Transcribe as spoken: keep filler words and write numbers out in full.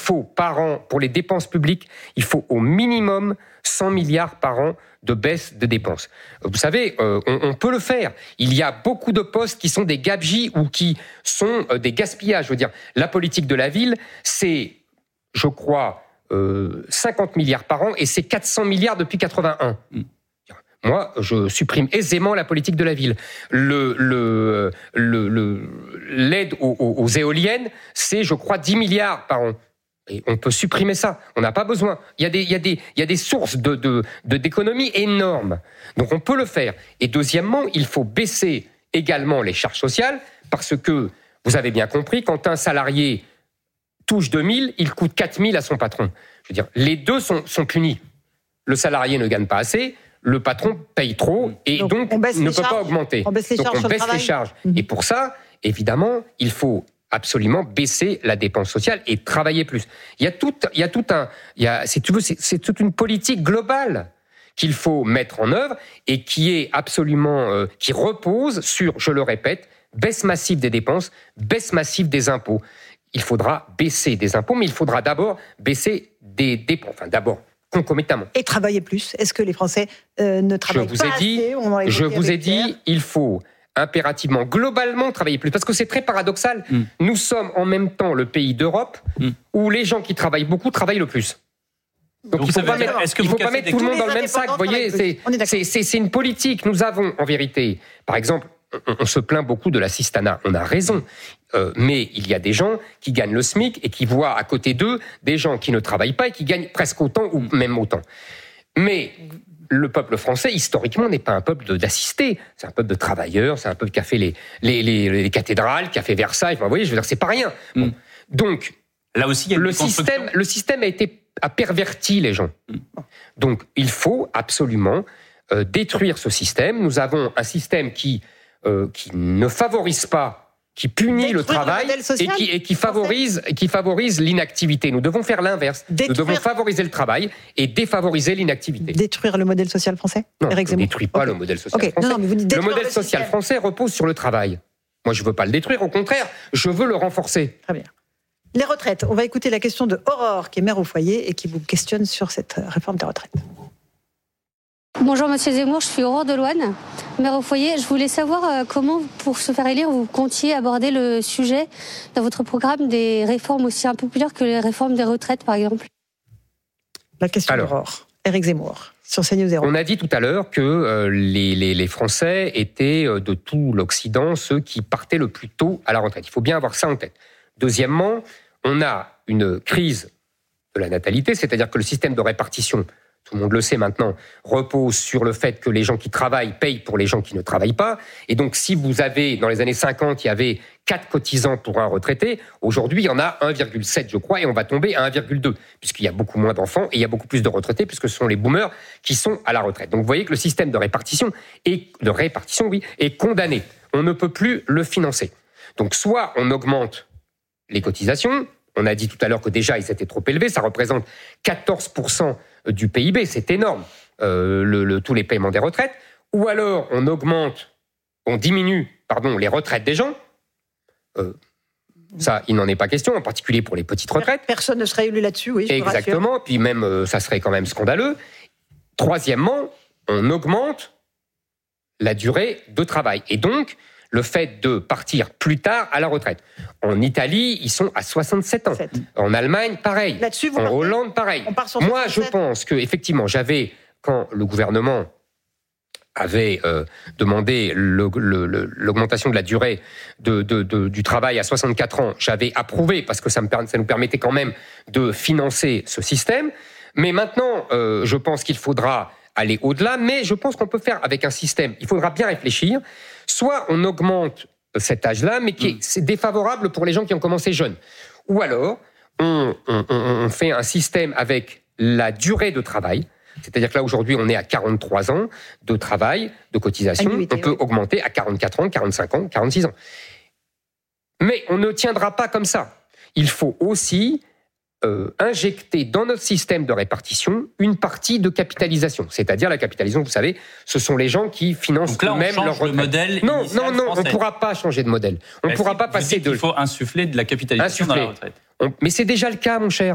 faut par an, pour les dépenses publiques, il faut au minimum cent milliards par an de baisse de dépenses. Vous savez, euh, on, on peut le faire. Il y a beaucoup de postes qui sont des gabegies ou qui sont euh, des gaspillages. Je veux dire, la politique de la ville, c'est, je crois, euh, cinquante milliards par an et c'est quatre cents milliards depuis quatre-vingt-un. Mmh. Moi, je supprime aisément la politique de la ville. Le, le, le, le, l'aide aux, aux, aux éoliennes, c'est, je crois, dix milliards par an. Et on peut supprimer ça. On n'a pas besoin. Il y a des, il y a des, il y a des sources de, de, de, d'économie énormes. Donc on peut le faire. Et deuxièmement, il faut baisser également les charges sociales parce que, vous avez bien compris, quand un salarié touche deux mille, il coûte quatre mille à son patron. Je veux dire, les deux sont, sont punis. Le salarié ne gagne pas assez, le patron paye trop et donc, donc ne peut charges. pas augmenter. On baisse les donc charges. on baisse les charges. Mmh. Et pour ça, évidemment, il faut absolument baisser la dépense sociale et travailler plus. Il y a tout, il y a tout un, il y a, si tu veux, c'est, c'est toute une politique globale qu'il faut mettre en œuvre et qui est absolument, euh, qui repose sur, je le répète, baisse massive des dépenses, baisse massive des impôts. Il faudra baisser des impôts, mais il faudra d'abord baisser des dépenses. Enfin, d'abord, concomitamment. Et travailler plus. Est-ce que les Français euh, ne travaillent je vous pas ai dit, assez ? Je vous ai dit, Pierre. Il faut impérativement, globalement, travailler plus. Parce que c'est très paradoxal. Mm. Nous sommes en même temps le pays d'Europe mm. où les gens qui travaillent beaucoup travaillent le plus. Donc, Donc il ne faut pas mettre, est-ce que il faut pas mettre tout le monde dans le même sac. Vous voyez, c'est, c'est, c'est, c'est une politique. Nous avons, en vérité, par exemple, on, on se plaint beaucoup de l'assistanat. On a raison. Euh, mais il y a des gens qui gagnent le SMIC et qui voient à côté d'eux des gens qui ne travaillent pas et qui gagnent presque autant ou même autant. Mais le peuple français, historiquement, n'est pas un peuple de, d'assistés. C'est un peuple de travailleurs, c'est un peuple qui a fait les, les, les, les cathédrales, qui a fait Versailles. Enfin, vous voyez, je veux dire, c'est pas rien. Mm. Bon. Donc, là aussi, il y a le système, le système a été a perverti les gens. Mm. Donc, il faut absolument euh, détruire ce système. Nous avons un système qui euh, qui ne favorise pas, qui punit détruire le travail le et, qui, et qui favorise, qui favorise l'inactivité. Nous devons faire l'inverse. Détruire... Nous devons favoriser le travail et défavoriser l'inactivité. Détruire le modèle social français ? Non, je ne détruis pas okay. le modèle social okay. français. Non, non, mais vous dites le modèle le social français repose sur le travail. Moi, je ne veux pas le détruire. Au contraire, je veux le renforcer. Très bien. Les retraites. On va écouter la question de Aurore, qui est mère au foyer et qui vous questionne sur cette réforme des retraites. Bonjour Monsieur Zemmour, je suis Aurore Deloine, mère au foyer. Je voulais savoir euh, comment, pour se faire élire, vous comptiez aborder le sujet dans votre programme des réformes aussi impopulaires que les réformes des retraites, par exemple. La question Alors, d'Aurore. Éric Zemmour, sur CNews Zéro. On a dit tout à l'heure que euh, les, les, les Français étaient, euh, de tout l'Occident, ceux qui partaient le plus tôt à la retraite. Il faut bien avoir ça en tête. Deuxièmement, on a une crise de la natalité, c'est-à-dire que le système de répartition, tout le monde le sait maintenant, repose sur le fait que les gens qui travaillent payent pour les gens qui ne travaillent pas. Et donc, si vous avez, dans les années cinquante, il y avait quatre cotisants pour un retraité, aujourd'hui, il y en a un virgule sept, je crois, et on va tomber à un virgule deux, puisqu'il y a beaucoup moins d'enfants et il y a beaucoup plus de retraités, puisque ce sont les boomers qui sont à la retraite. Donc, vous voyez que le système de répartition, est, de répartition oui, est condamné. On ne peut plus le financer. Donc, soit on augmente les cotisations. On a dit tout à l'heure que déjà, ils étaient trop élevés. Ça représente quatorze pour cent du P I B. C'est énorme, euh, le, le, tous les paiements des retraites. Ou alors, on augmente, on diminue, pardon, les retraites des gens. Euh, ça, il n'en est pas question, en particulier pour les petites retraites. Personne ne serait élu là-dessus, oui. Exactement. Puis même, euh, ça serait quand même scandaleux. Troisièmement, on augmente la durée de travail. Et donc, le fait de partir plus tard à la retraite. En Italie, ils sont à soixante-sept ans. sept. En Allemagne, pareil. Là-dessus, vous en partez, Hollande, pareil. Moi, je pense que effectivement, j'avais, quand le gouvernement avait euh, demandé le, le, le, l'augmentation de la durée de, de, de, du travail à soixante-quatre ans, j'avais approuvé parce que ça, me, ça nous permettait quand même de financer ce système. Mais maintenant, euh, je pense qu'il faudra aller au-delà, mais je pense qu'on peut faire avec un système. Il faudra bien réfléchir. Soit on augmente cet âge-là, mais qui est, c'est défavorable pour les gens qui ont commencé jeunes. Ou alors, on, on, on fait un système avec la durée de travail. C'est-à-dire que là, aujourd'hui, on est à quarante-trois ans de travail, de cotisation. Annuité, on peut oui. augmenter à quarante-quatre ans, quarante-cinq ans, quarante-six ans. Mais on ne tiendra pas comme ça. Il faut aussi euh, injecter dans notre système de répartition une partie de capitalisation. C'est-à-dire la capitalisation, vous savez, ce sont les gens qui financent là, eux-mêmes leur retraite. Le modèle non, non, non, on ne pourra pas changer de modèle. On ne pourra si pas passer de... Il faut insuffler de la capitalisation insuffler. dans la retraite. On... Mais c'est déjà le cas, mon cher.